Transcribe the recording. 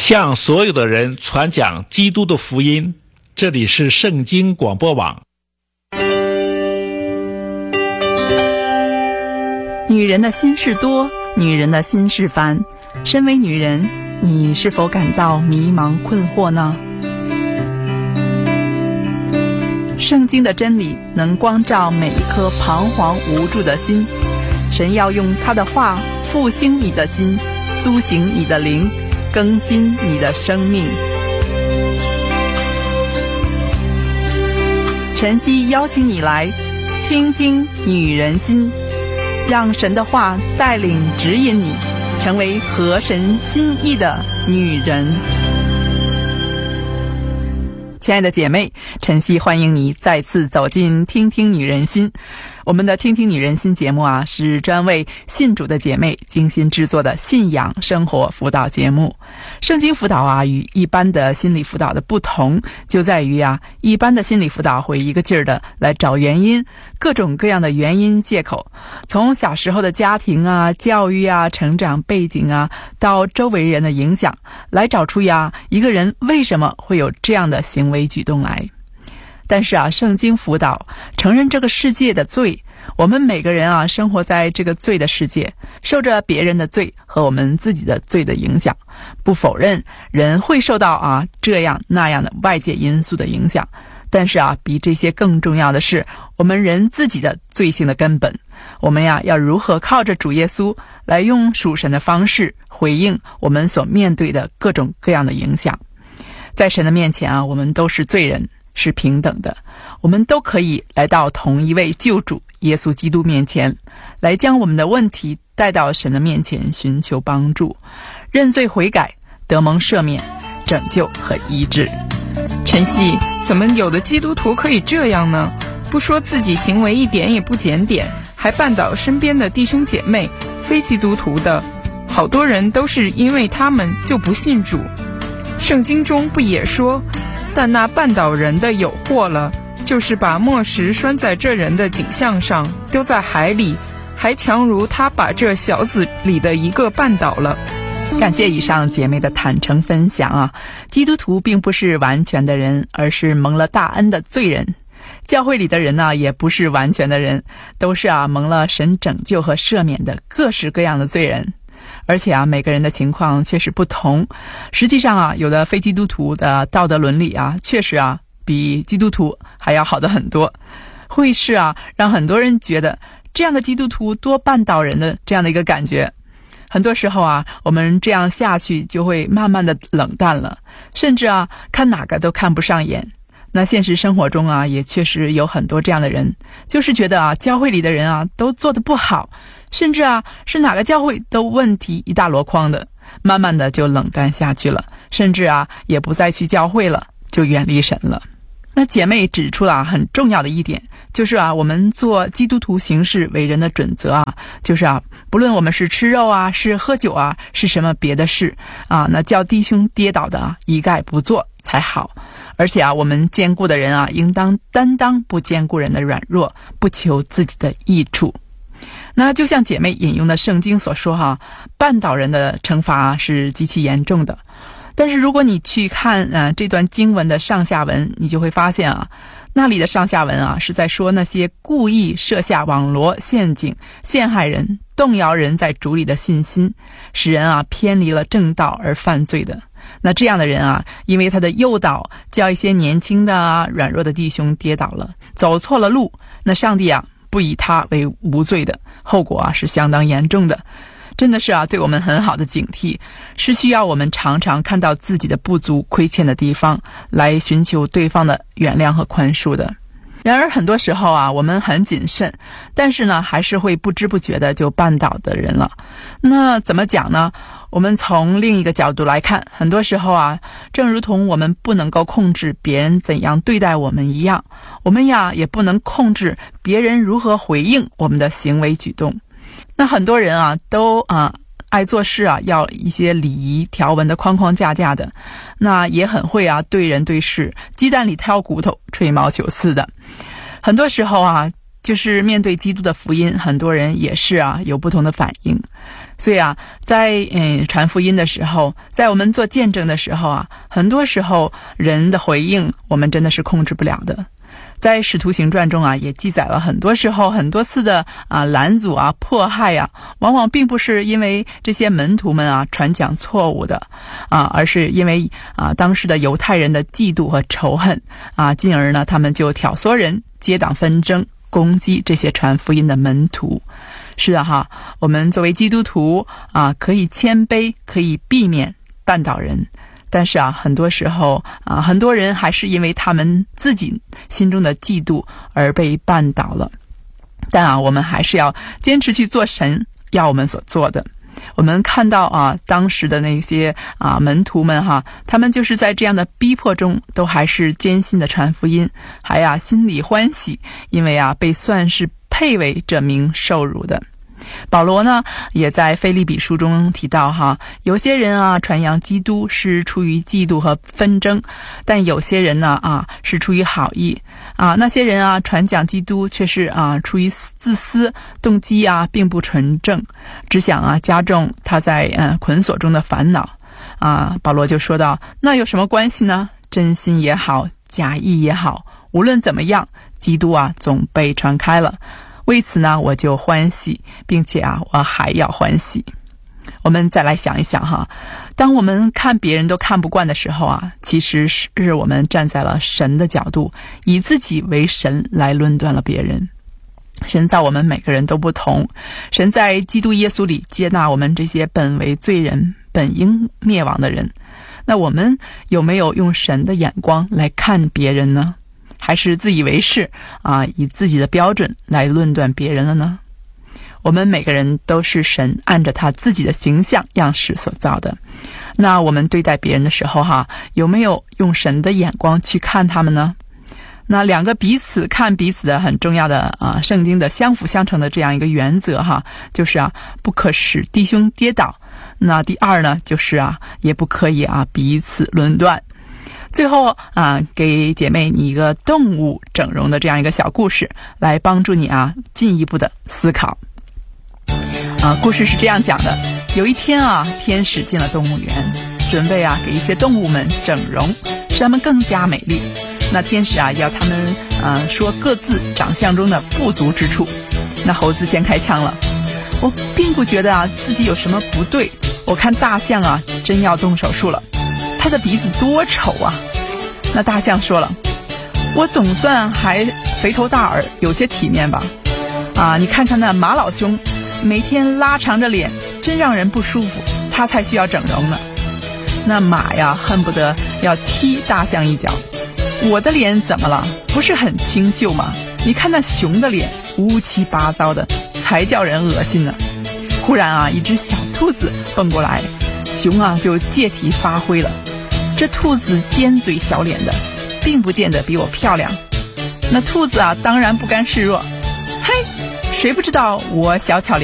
向所有的人传讲基督的福音。这里是圣经广播网。 女人的心事多，女人的心事烦。身为女人，你是否感到迷茫困惑呢？圣经的真理能光照每一颗彷徨无助的心。神要用他的话复兴你的心，苏醒你的灵，更新你的生命。晨曦邀请你来听听女人心，让神的话带领指引你，成为合神心意的女人。亲爱的姐妹，晨曦欢迎你再次走进听听女人心。我们的听听女人心节目啊，是专为信主的姐妹精心制作的信仰生活辅导节目。圣经辅导啊，与一般的心理辅导的不同，就在于啊，一般的心理辅导会一个劲儿的来找原因，各种各样的原因借口，从小时候的家庭啊、教育啊、成长背景啊，到周围人的影响，来找出呀一个人为什么会有这样的行为举动来。但是啊，圣经辅导承认这个世界的罪，我们每个人啊生活在这个罪的世界，受着别人的罪和我们自己的罪的影响，不否认人会受到啊这样那样的外界因素的影响，但是啊比这些更重要的是我们人自己的罪性的根本。我们呀要如何靠着主耶稣来用属神的方式回应我们所面对的各种各样的影响。在神的面前啊，我们都是罪人，是平等的，我们都可以来到同一位救主耶稣基督面前，来将我们的问题带到神的面前，寻求帮助，认罪悔改，得蒙赦免、拯救和医治。 晨曦，怎么有的基督徒可以这样呢？不说自己行为一点也不检点，还绊倒身边的弟兄姐妹，非基督徒的，好多人都是因为他们就不信主。圣经中不也说，但那绊倒人的有祸了，就是把磨石拴在这人的颈项上，丢在海里，还强如他把这小子里的一个绊倒了。 感谢以上姐妹的坦诚分享啊！基督徒并不是完全的人，而是蒙了大恩的罪人。教会里的人呢，也不是完全的人，都是啊蒙了神拯救和赦免的各式各样的罪人。而且啊，每个人的情况确实不同。实际上啊，有的非基督徒的道德伦理啊，确实啊，比基督徒还要好的很多。会是啊，让很多人觉得这样的基督徒多绊倒人的这样的一个感觉。很多时候啊，我们这样下去就会慢慢的冷淡了，甚至啊，看哪个都看不上眼。那现实生活中啊，也确实有很多这样的人，就是觉得啊，教会里的人啊都做得不好，甚至啊是哪个教会都问题一大箩筐的，慢慢的就冷淡下去了，甚至啊也不再去教会了，就远离神了。那姐妹指出了很重要的一点，就是啊我们做基督徒行事为人的准则啊，就是啊不论我们是吃肉啊，是喝酒啊，是什么别的事啊，那叫弟兄跌倒的啊一概不做才好。而且啊，我们坚固的人啊，应当担当不坚固人的软弱，不求自己的益处。那就像姐妹引用的圣经所说哈，绊倒人的惩罚是极其严重的。但是如果你去看这段经文的上下文，你就会发现啊，那里的上下文啊是在说那些故意设下网罗陷阱，陷害人，动摇人在主里的信心，使人啊偏离了正道而犯罪的。那这样的人啊，因为他的诱导，叫一些年轻的啊软弱的弟兄跌倒了，走错了路，那上帝啊不以他为无罪的，后果啊是相当严重的。真的是啊对我们很好的警惕，是需要我们常常看到自己的不足亏欠的地方，来寻求对方的原谅和宽恕的。然而很多时候啊，我们很谨慎，但是呢还是会不知不觉的就绊倒的人了。那怎么讲呢？我们从另一个角度来看，很多时候啊，正如同我们不能够控制别人怎样对待我们一样，我们呀也不能控制别人如何回应我们的行为举动。那很多人啊都爱做事啊，要一些礼仪条文的框框架架的，那也很会啊对人对事鸡蛋里挑骨头，吹毛求疵的。很多时候啊，就是面对基督的福音，很多人也是啊有不同的反应。 所以啊，在传福音的时候，在我们做见证的时候啊，很多时候人的回应我们真的是控制不了的。在使徒行传中啊，也记载了很多时候很多次的拦阻啊、迫害啊，往往并不是因为这些门徒们啊传讲错误的而是因为当时的犹太人的嫉妒和仇恨进而呢他们就挑唆人结党纷争，攻击这些传福音的门徒。是的哈，我们作为基督徒可以谦卑，可以避免绊倒人。但是很多时候很多人还是因为他们自己心中的嫉妒而被绊倒了。但我们还是要坚持去做神要我们所做的。我们看到当时的那些门徒们他们就是在这样的逼迫中，都还是坚信的传福音，还心里欢喜，因为被算是配为这名受辱的。保罗呢也在腓立比书中提到有些人传扬基督是出于嫉妒和纷争，但有些人呢是出于好意那些人传讲基督却是出于自私，动机并不纯正，只想加重他在捆锁中的烦恼保罗就说道，那有什么关系呢？真心也好，假意也好，无论怎么样，基督总被传开了。为此呢，我就欢喜，并且我还要欢喜。我们再来想一想当我们看别人都看不惯的时候其实是我们站在了神的角度，以自己为神来论断了别人。神造我们每个人都不同，神在基督耶稣里接纳我们这些本为罪人，本应灭亡的人。那我们有没有用神的眼光来看别人呢？还是自以为是以自己的标准来论断别人了呢？我们每个人都是神按着他自己的形象样式所造的。那我们对待别人的时候有没有用神的眼光去看他们呢？那两个彼此看彼此的很重要的圣经的相辅相成的这样一个原则就是不可使弟兄跌倒。那第二呢，就是也不可以彼此论断。最后给姐妹你一个动物整容的这样一个小故事，来帮助你进一步的思考。故事是这样讲的，有一天天使进了动物园，准备给一些动物们整容，使它们更加美丽。那天使要他们说各自长相中的不足之处。那猴子先开枪了，我并不觉得自己有什么不对，我看大象真要动手术了，他的鼻子多丑那大象说了，我总算还肥头大耳，有些体面吧你看看那马老兄，每天拉长着脸，真让人不舒服，他才需要整容呢。那马恨不得要踢大象一脚，我的脸怎么了？不是很清秀吗？你看那熊的脸乌七八糟的，才叫人恶心呢。忽然一只小兔子蹦过来，熊就借题发挥了，这兔子尖嘴小脸的，并不见得比我漂亮。那兔子当然不甘示弱，嘿，谁不知道我小巧